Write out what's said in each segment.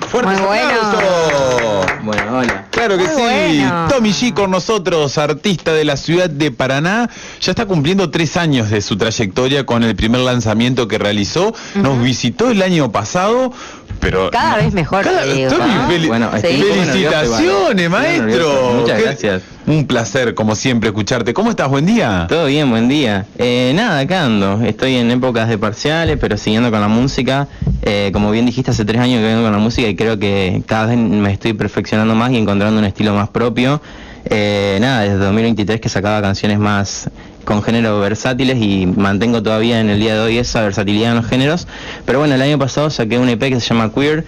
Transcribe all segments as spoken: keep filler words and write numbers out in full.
¡Fuertes Muy bueno. aplausos! Bueno, hola. Claro que Muy sí. bueno. Tommy G con nosotros, artista de la ciudad de Paraná. Ya está cumpliendo tres años de su trayectoria con el primer lanzamiento que realizó. Uh-huh. Nos visitó el año pasado, pero... Cada vez mejor, Cada- te digo, Tommy, ¿no? fel- Bueno, estoy Sí. un poco nervioso felicitaciones, igual. Estoy maestro. nervioso. Muchas Qué- gracias. Un placer, como siempre, escucharte. ¿Cómo estás? Buen día. Todo bien, buen día. Eh, nada, acá ando. Estoy en épocas de parciales, pero siguiendo con la música. Eh, como bien dijiste, hace tres años que vengo con la música y creo que cada vez me estoy perfeccionando más y encontrando un estilo más propio. Eh, nada, desde dos mil veintitrés que sacaba canciones más con géneros versátiles y mantengo todavía en el día de hoy esa versatilidad en los géneros. Pero bueno, el año pasado saqué un E P que se llama Queer,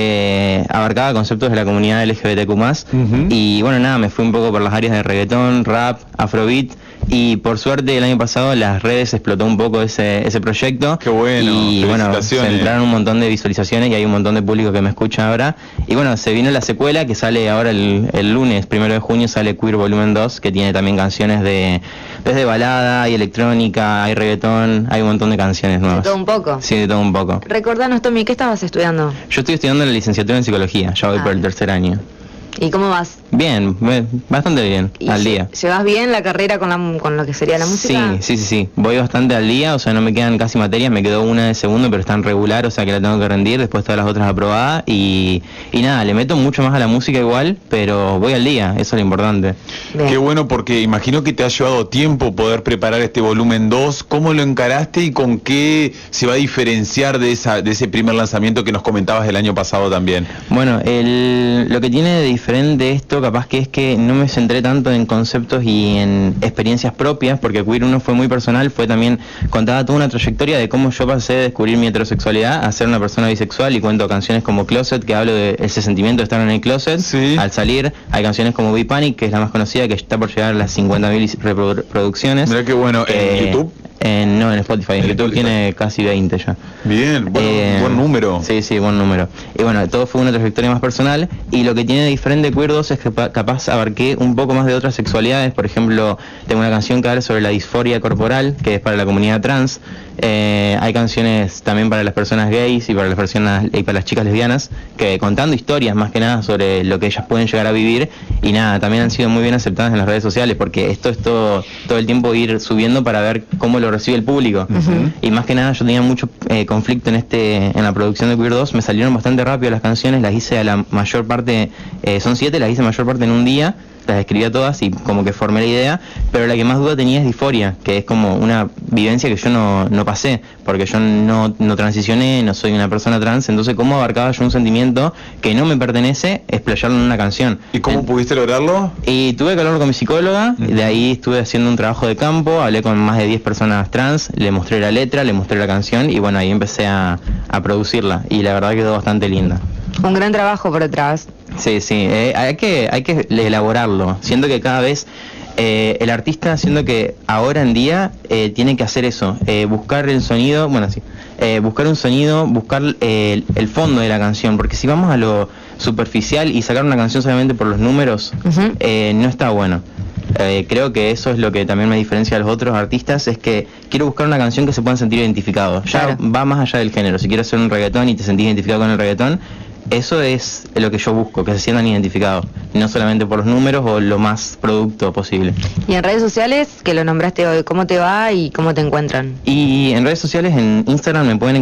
que abarcaba conceptos de la comunidad L G B T Q más. Uh-huh. Y bueno, nada, me fui un poco por las áreas de reggaetón, rap, afrobeat. Y por suerte el año pasado las redes explotó un poco ese, ese proyecto. Qué bueno, Y bueno, se felicitaciones. entraron un montón de visualizaciones y hay un montón de público que me escucha ahora. Y bueno, se vino la secuela que sale ahora el, el lunes, primero de junio, sale Queer Volumen dos, que tiene también canciones de desde balada, hay electrónica, hay reggaetón, hay un montón de canciones De nuevas. todo un poco. Sí, de todo un poco. Recordanos, Tommy, ¿qué estabas estudiando? Yo estoy estudiando la licenciatura en psicología, ya voy Ah. por el tercer año. ¿Y cómo vas? Bien, be- bastante bien, ¿Y al lle- día. ¿Llevas bien la carrera con, la, con lo que sería la música? Sí, sí, sí, sí. Voy bastante al día, o sea, no me quedan casi materias, me quedó una de segundo, pero está en regular, o sea que la tengo que rendir, después todas las otras aprobadas y, y nada, le meto mucho más a la música igual, pero voy al día, eso es lo importante. Bien. Qué bueno, porque imagino que te ha llevado tiempo poder preparar este volumen dos. ¿Cómo lo encaraste y con qué se va a diferenciar de esa de ese primer lanzamiento que nos comentabas el año pasado también? Bueno, el, lo que tiene de diferente esto capaz que es que no me centré tanto en conceptos y en experiencias propias, porque Queer uno fue muy personal, fue también, contaba toda una trayectoria de cómo yo pasé de descubrir mi heterosexualidad a ser una persona bisexual y cuento canciones como Closet, que hablo de ese sentimiento de estar en el closet, Sí. al salir, hay canciones como Be Panic, que es la más conocida, que está por llegar a las cincuenta mil reproducciones. Mirá qué bueno. ¿En Eh, YouTube? En, no, en Spotify, en, En YouTube Spotify. tiene casi veinte ya. Bien, buen, Eh, buen número. Sí, sí, buen número. Y bueno, todo fue una trayectoria más personal y lo que tiene de diferente Queer dos es que pa- capaz abarqué un poco más de otras sexualidades. Por ejemplo, tengo una canción que habla sobre la disforia corporal, que es para la comunidad trans. Eh, hay canciones también para las personas gays y para las personas y para las chicas lesbianas, que contando historias más que nada sobre lo que ellas pueden llegar a vivir. Y nada, también han sido muy bien aceptadas en las redes sociales, porque esto es todo, todo el tiempo ir subiendo para ver cómo lo recibe el público. Ujú. Y más que nada yo tenía mucho eh, conflicto en este en la producción de Queer dos, me salieron bastante rápido las canciones, las hice a la mayor parte, eh, son siete, las hice mayor parte en un día, las escribí todas y como que formé la idea, pero la que más duda tenía es Disforia, que es como una vivencia que yo no, no pasé, porque yo no, no transicioné, no soy una persona trans, entonces cómo abarcaba yo un sentimiento que no me pertenece, explayarlo en una canción. ¿Y cómo En- pudiste lograrlo? y tuve que hablar con mi psicóloga, Ujú. de ahí estuve haciendo un trabajo de campo, hablé con más de diez personas trans, le mostré la letra, le mostré la canción y bueno, ahí empecé a, a producirla y la verdad quedó bastante linda. Un gran trabajo por detrás. Sí, sí, eh, hay que hay que elaborarlo. Siento que cada vez eh, el artista, siento que ahora en día eh, tiene que hacer eso, eh, buscar el sonido, bueno, sí, eh, buscar un sonido, buscar eh, el, el fondo de la canción, porque si vamos a lo superficial y sacar una canción solamente por los números, Ujú. eh, no está bueno. Eh, creo que eso es lo que también me diferencia a los otros artistas, es que quiero buscar una canción que se puedan sentir identificados. Ya Claro. va más allá del género. Si quiero hacer un reggaetón y te sentís identificado con el reggaetón, eso es lo que yo busco, que se sientan identificados, no solamente por los números o lo más producto posible. Y en redes sociales, que lo nombraste hoy, ¿cómo te va y cómo te encuentran? Y en redes sociales, en Instagram me pueden